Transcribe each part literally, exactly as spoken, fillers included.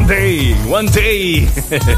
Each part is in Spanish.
day, one day.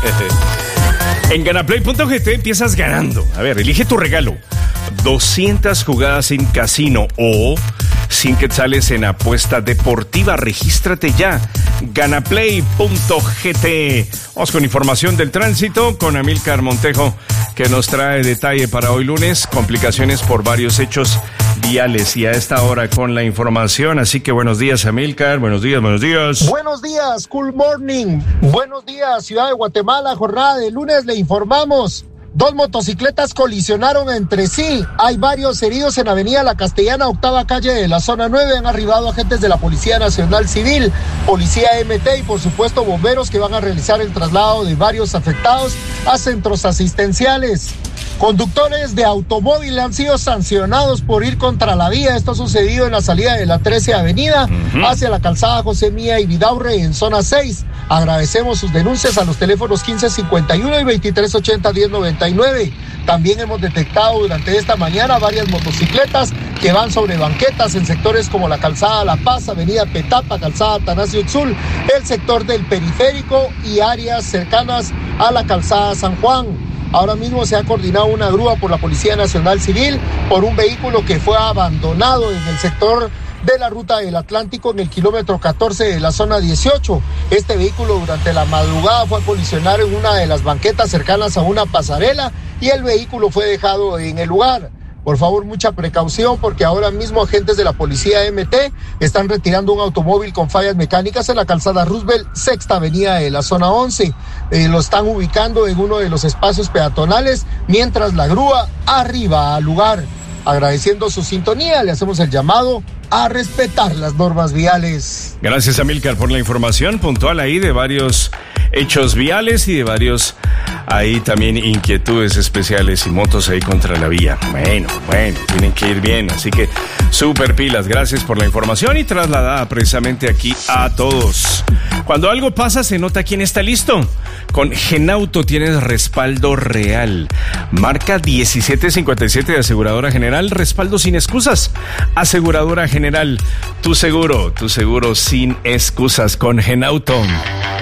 En Ganaplay punto g t empiezas ganando. A ver, elige tu regalo. doscientas jugadas en casino o cien quetzales en apuesta deportiva. Regístrate ya. Ganaplay punto g t. Vamos con información del tránsito con Amílcar Montejo, que nos trae detalle para hoy lunes. Complicaciones por varios hechos viales y a esta hora con la información. Así que buenos días, Amílcar. Buenos días, buenos días. Buenos días, cool morning. Buenos días, Ciudad de Guatemala. Jornada de lunes, le informamos. Dos motocicletas colisionaron entre sí. Hay varios heridos en Avenida La Castellana, octava calle de la zona nueve. Han arribado agentes de la Policía Nacional Civil, Policía M T y por supuesto bomberos que van a realizar el traslado de varios afectados a centros asistenciales. Conductores de automóvil han sido sancionados por ir contra la vía. Esto ha sucedido en la salida de la trece Avenida uh-huh. hacia la calzada José Mía y Vidaurre en zona seis. Agradecemos sus denuncias a los teléfonos quince cincuenta y uno y veintitrés ochenta diez noventa y nueve. También hemos detectado durante esta mañana varias motocicletas que van sobre banquetas en sectores como la calzada La Paz, Avenida Petapa, calzada Atanasio Utzul, el sector del Periférico y áreas cercanas a la calzada San Juan. Ahora mismo se ha coordinado una grúa por la Policía Nacional Civil por un vehículo que fue abandonado en el sector de la Ruta del Atlántico en el kilómetro catorce de la zona dieciocho. Este vehículo durante la madrugada fue a colisionar en una de las banquetas cercanas a una pasarela y el vehículo fue dejado en el lugar. Por favor, mucha precaución porque ahora mismo agentes de la Policía M T están retirando un automóvil con fallas mecánicas en la calzada Roosevelt, sexta avenida de la zona once. Eh, lo están ubicando en uno de los espacios peatonales mientras la grúa arriba al lugar. Agradeciendo su sintonía, le hacemos el llamado a respetar las normas viales. Gracias, Amílcar, por la información puntual ahí de varios hechos viales y de varios ahí también inquietudes especiales y motos ahí contra la vía. Bueno, bueno, tienen que ir bien, así que súper pilas. Gracias por la información y trasladada precisamente aquí a todos. Cuando algo pasa se nota quién está listo. Con Genauto tienes respaldo real. Marca diecisiete cincuenta y siete de Aseguradora General, respaldo sin excusas. Aseguradora General, tu seguro, tu seguro sin excusas con Genauto.